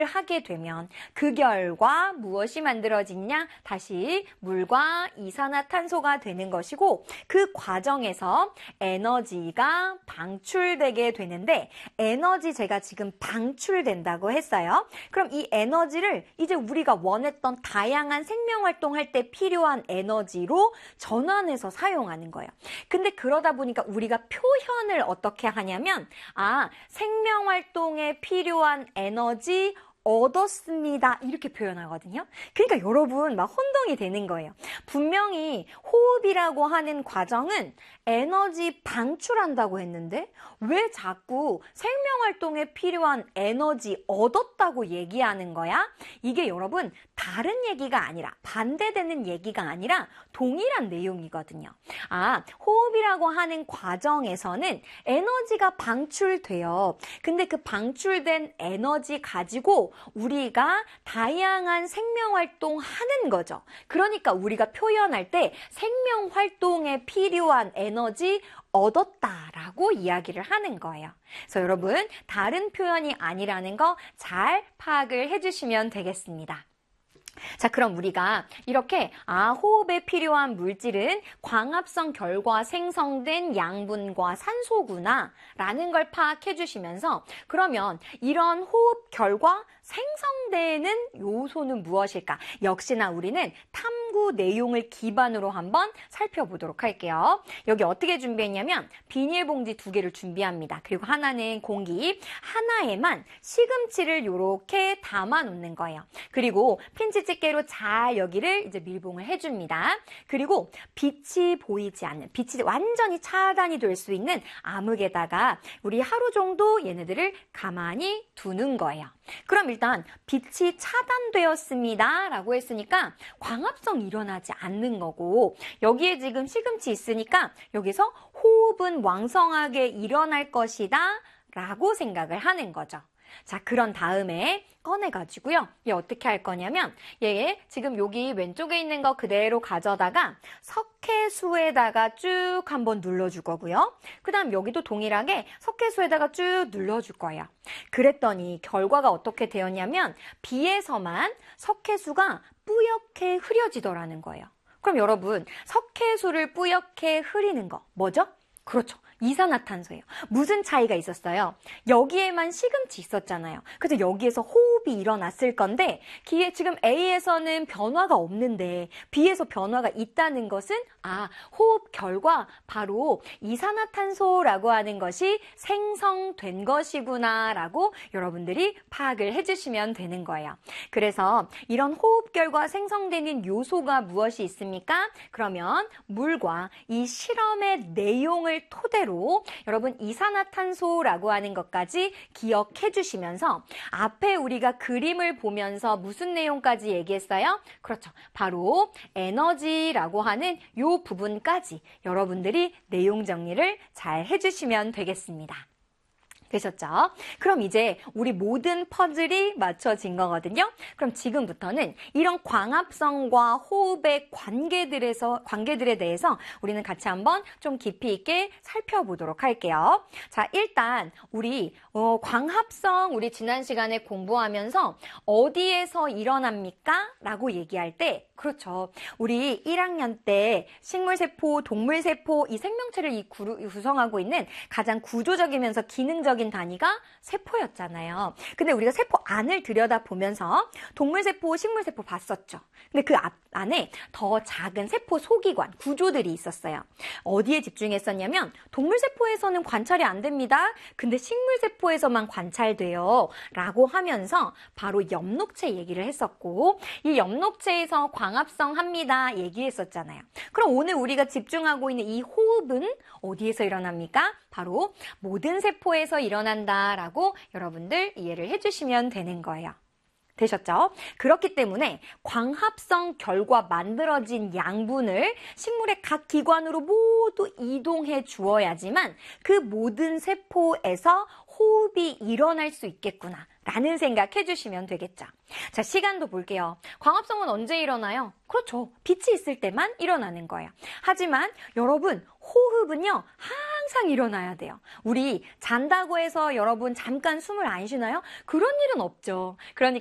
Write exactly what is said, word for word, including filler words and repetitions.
하게 되면 그 결과 무엇이 만들어지냐? 다시 물과 이산화탄소가 되는 것이고 그 과정에서 에너지가 방출되게 되는데 에너지 제가 지금 방출된다고 했어요. 그럼 이 에너지를 이제 우리가 원했던 다양한 생명활동할 때 필요한 에너지로 전환해서 사용하는 거예요. 근데 그러다 보니까 우리가 표현을 어떻게 하냐면 아, 생명활동에 필요한 에너지 얻었습니다. 이렇게 표현하거든요. 그러니까 여러분 막 혼동이 되는 거예요. 분명히 호흡이라고 하는 과정은 에너지 방출한다고 했는데 왜 자꾸 생명활동에 필요한 에너지 얻었다고 얘기하는 거야? 이게 여러분 다른 얘기가 아니라 반대되는 얘기가 아니라 동일한 내용이거든요. 아, 호흡이라고 하는 과정에서는 에너지가 방출돼요. 근데 그 방출된 에너지 가지고 우리가 다양한 생명활동 하는 거죠. 그러니까 우리가 표현할 때 생명활동에 필요한 에너지 얻었다라고 이야기를 하는 거예요. 그래서 여러분 다른 표현이 아니라는 거 잘 파악을 해주시면 되겠습니다. 자, 그럼 우리가 이렇게 아, 호흡에 필요한 물질은 광합성 결과 생성된 양분과 산소구나 라는 걸 파악해 주시면서 그러면 이런 호흡 결과 생성되는 요소는 무엇일까? 역시나 우리는 탐구 내용을 기반으로 한번 살펴보도록 할게요. 여기 어떻게 준비했냐면 비닐봉지 두 개를 준비합니다. 그리고 하나는 공기, 하나에만 시금치를 이렇게 담아 놓는 거예요. 그리고 핀치집게로 잘 여기를 이제 밀봉을 해줍니다. 그리고 빛이 보이지 않는, 빛이 완전히 차단이 될 수 있는 암흑에다가 우리 하루 정도 얘네들을 가만히 두는 거예요. 그럼 일단 빛이 차단되었습니다 라고 했으니까 광합성이 일어나지 않는 거고 여기에 지금 시금치 있으니까 여기서 호흡은 왕성하게 일어날 것이다 라고 생각을 하는 거죠. 자, 그런 다음에 꺼내가지고요. 얘 어떻게 할 거냐면 얘 지금 여기 왼쪽에 있는 거 그대로 가져다가 석회수에다가 쭉 한번 눌러줄 거고요. 그 다음 여기도 동일하게 석회수에다가 쭉 눌러줄 거예요. 그랬더니 결과가 어떻게 되었냐면 비에서만 석회수가 뿌옇게 흐려지더라는 거예요. 그럼 여러분 석회수를 뿌옇게 흐리는 거 뭐죠? 그렇죠. 이산화탄소예요. 무슨 차이가 있었어요? 여기에만 시금치 있었잖아요. 그래서 여기에서 호흡이 일어났을 건데 기에 지금 A에서는 변화가 없는데 B에서 변화가 있다는 것은 아, 호흡 결과 바로 이산화탄소라고 하는 것이 생성된 것이구나 라고 여러분들이 파악을 해주시면 되는 거예요. 그래서 이런 호흡 결과 생성되는 요소가 무엇이 있습니까? 그러면 물과 이 실험의 내용을 토대로 여러분 이산화탄소라고 하는 것까지 기억해 주시면서 앞에 우리가 그림을 보면서 무슨 내용까지 얘기했어요? 그렇죠. 바로 에너지라고 하는 요 부분까지 여러분들이 내용 정리를 잘 해주시면 되겠습니다. 되셨죠? 그럼 이제 우리 모든 퍼즐이 맞춰진 거거든요. 그럼 지금부터는 이런 광합성과 호흡의 관계들에서, 관계들에 대해서 우리는 같이 한번 좀 깊이 있게 살펴보도록 할게요. 자, 일단 우리 어, 광합성 우리 지난 시간에 공부하면서 어디에서 일어납니까? 라고 얘기할 때 그렇죠. 우리 일 학년 때 식물세포, 동물세포 이 생명체를 이 구성하고 있는 가장 구조적이면서 기능적인 단위가 세포였잖아요. 근데 우리가 세포 안을 들여다보면서 동물세포, 식물세포 봤었죠. 근데 그 앞, 안에 더 작은 세포 소기관, 구조들이 있었어요. 어디에 집중했었냐면 동물세포에서는 관찰이 안 됩니다. 근데 식물세포에서만 관찰돼요. 라고 하면서 바로 엽록체 얘기를 했었고 이 엽록체에서 광합성 합니다. 얘기했었잖아요. 그럼 오늘 우리가 집중하고 있는 이 호흡은 어디에서 일어납니까? 바로 모든 세포에서 일어난다라고 여러분들 이해를 해주시면 되는 거예요. 되셨죠? 그렇기 때문에 광합성 결과 만들어진 양분을 식물의 각 기관으로 모두 이동해 주어야지만 그 모든 세포에서 호흡이 일어날 수 있겠구나 라는 생각 해주시면 되겠죠. 자, 시간도 볼게요. 광합성은 언제 일어나요? 그렇죠. 빛이 있을 때만 일어나는 거예요. 하지만 여러분, 호흡은요, 항상 일어나야 돼요. 우리 잔다고 해서 여러분 잠깐 숨을 안 쉬나요? 그런 일은 없죠. 그러니까